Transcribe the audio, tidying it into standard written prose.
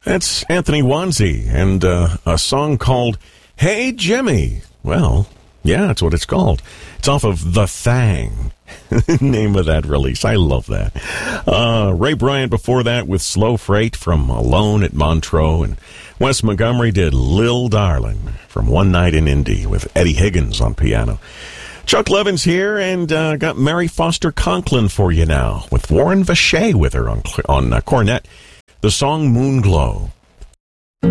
That's Anthony Wanzi and a song called Hey Jimmy. Well, yeah, that's what it's called. It's off of The Thang, name of that release. I love that. Ray Bryant before that with Slow Freight from Alone at Montreux. And Wes Montgomery did Lil Darlin' from One Night in Indy with Eddie Higgins on piano. Chuck Levin's here and got Mary Foster Conklin for you now with Warren Vacher with her on cornet. The song Moonglow.